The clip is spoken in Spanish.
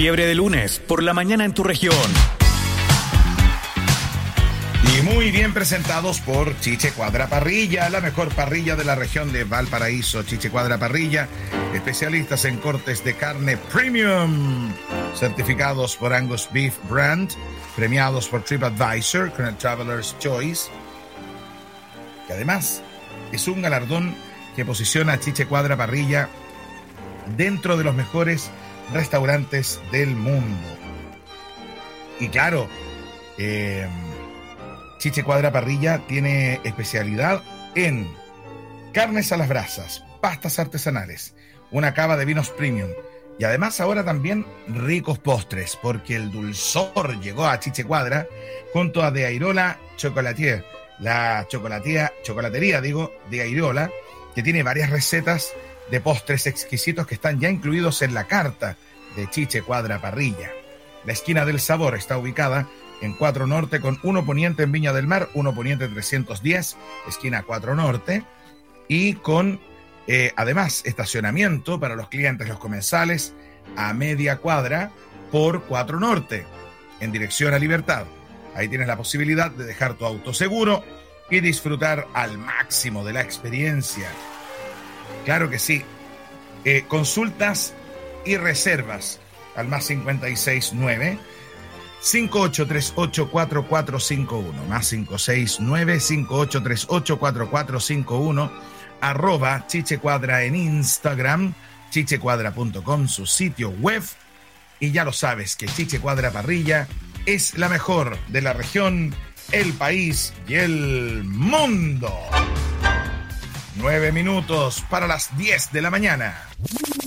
Fiebre de lunes, por la mañana en tu región. Y muy bien presentados por Chiche Cuadra Parrilla, la mejor parrilla de la región de Valparaíso. Chiche Cuadra Parrilla, especialistas en cortes de carne premium, certificados por Angus Beef Brand, premiados por TripAdvisor con el Traveler's Choice, que además es un galardón que posiciona a Chiche Cuadra Parrilla dentro de los mejores restaurantes del mundo. Y claro, Chiche Cuadra Parrilla tiene especialidad en carnes a las brasas, pastas artesanales, una cava de vinos premium y además ahora también ricos postres, porque el dulzor llegó a Chiche Cuadra junto a De Airola Chocolatier, la chocolatería de Airola, que tiene varias recetas de postres exquisitos que están ya incluidos en la carta de Chiche Cuadra Parrilla. La esquina del sabor está ubicada en 4 Norte con 1 Poniente en Viña del Mar, 1 Poniente 310, esquina 4 Norte, y con además estacionamiento para los clientes, los comensales, a media cuadra por 4 Norte, en dirección a Libertad. Ahí tienes la posibilidad de dejar tu auto seguro y disfrutar al máximo de la experiencia. Claro que sí. Consultas y reservas al más 569 58384451, más 569 58384451, @ Chiche Cuadra en Instagram, chichecuadra.com, su sitio web. Y ya lo sabes que Chiche Cuadra Parrilla es la mejor de la región, el país y el mundo. 9 minutos para las 10 de la mañana.